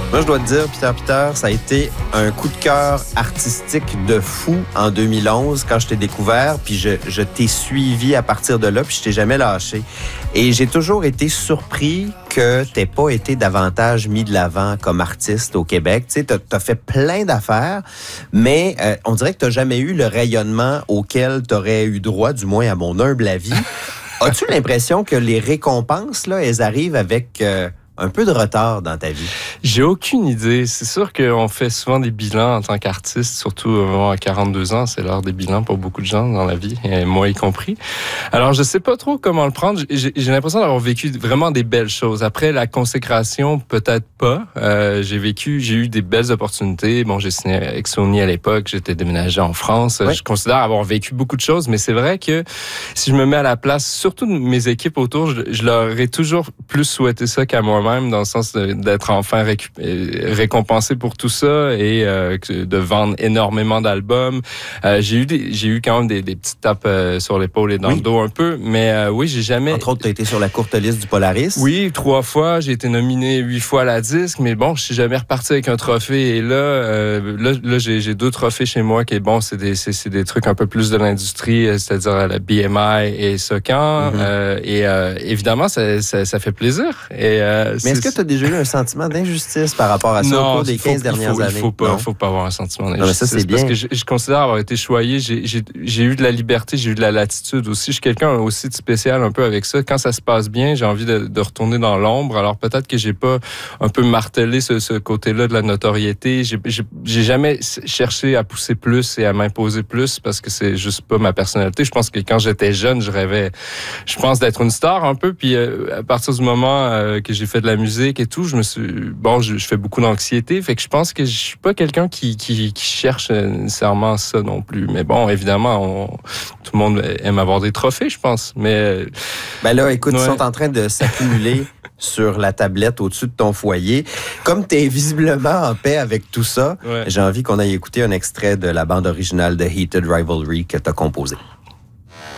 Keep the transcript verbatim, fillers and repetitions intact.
Moi, je dois te dire, Peter Peter, ça a été un coup de cœur artistique de fou en deux mille onze quand je t'ai découvert, puis je, je t'ai suivi à partir de là, puis je t'ai jamais lâché. Et j'ai toujours été surpris que t'aies pas été davantage mis de l'avant comme artiste au Québec. Tu sais, t'as, t'as fait plein d'affaires, mais euh, on dirait que t'as jamais eu le rayonnement auquel t'aurais eu droit, du moins à mon humble avis. As-tu l'impression que les récompenses, là, elles arrivent avec... Euh, un peu de retard dans ta vie? J'ai aucune idée. C'est sûr qu'on fait souvent des bilans en tant qu'artiste, surtout à quarante-deux ans. C'est l'heure des bilans pour beaucoup de gens dans la vie, et moi y compris. Alors, je sais pas trop comment le prendre. J'ai, j'ai l'impression d'avoir vécu vraiment des belles choses. Après la consécration, peut-être pas. Euh, j'ai vécu, j'ai eu des belles opportunités. Bon, j'ai signé avec Sony à l'époque. J'étais déménagé en France. Oui. Je considère avoir vécu beaucoup de choses, mais c'est vrai que si je me mets à la place, surtout de mes équipes autour, je, je leur ai toujours plus souhaité ça qu'à moi-même, dans le sens de, d'être enfin récup- récompensé pour tout ça et euh, de vendre énormément d'albums. Euh, j'ai eu des, j'ai eu quand même des, des petites tapes euh, sur l'épaule et dans oui. le dos un peu, mais euh, oui, j'ai jamais... Entre autres, tu as été sur la courte liste du Polaris. Oui, trois fois. J'ai été nominé huit fois à la disque, mais bon, je suis jamais reparti avec un trophée. Et là, euh, là, là j'ai, j'ai deux trophées chez moi qui est bon, c'est des, c'est, c'est des trucs un peu plus de l'industrie, c'est-à-dire la B M I et SOCAN. Mm-hmm. Euh, et euh, évidemment, ça, ça, ça fait plaisir. Et euh, mais est-ce que tu as déjà eu un sentiment d'injustice par rapport à ça non, au cours des quinze faut, dernières il faut, années? Il faut pas, faut pas avoir un sentiment d'injustice. Non, mais ça, c'est bien. Parce que je, je considère avoir été choyé. J'ai, j'ai, j'ai eu de la liberté, j'ai eu de la latitude aussi. Je suis quelqu'un aussi de spécial un peu avec ça. Quand ça se passe bien, j'ai envie de, de retourner dans l'ombre. Alors peut-être que j'ai pas un peu martelé ce, ce côté-là de la notoriété. J'ai, j'ai, j'ai jamais cherché à pousser plus et à m'imposer plus parce que c'est juste pas ma personnalité. Je pense que quand j'étais jeune, je rêvais, je pense, d'être une star un peu. Puis euh, à partir du moment euh, que j'ai fait de la musique et tout, je me suis bon, je, je fais beaucoup d'anxiété, fait que je pense que je suis pas quelqu'un qui, qui, qui cherche nécessairement ça non plus. Mais bon, évidemment, on, tout le monde aime avoir des trophées, je pense. Mais ben là, écoute, ouais. Ils sont en train de s'accumuler sur la tablette au-dessus de ton foyer. Comme tu es visiblement en paix avec tout ça, ouais. J'ai envie qu'on aille écouter un extrait de la bande originale de Heated Rivalry que tu as composée.